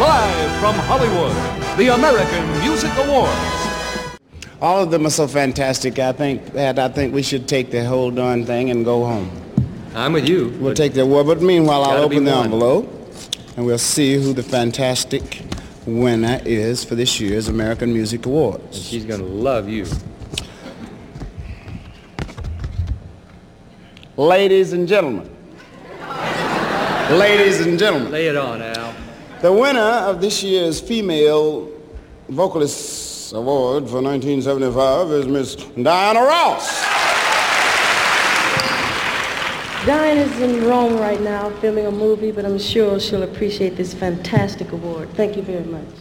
Live from Hollywood, the American Music Awards. All of them are so fantastic. I think we should take the whole darn thing and go home. I'm with you. We'll take the award, but meanwhile, I'll open the one. envelope, and we'll see who the fantastic winner is for this year's American Music Awards. And she's going to love you. Ladies and gentlemen. Ladies and gentlemen. Lay it on, Al. The winner of this year's Female Vocalist Award for 1975 is Miss Diana Ross. Diana's in Rome right now filming a movie, but I'm sure she'll appreciate this fantastic award. Thank you very much.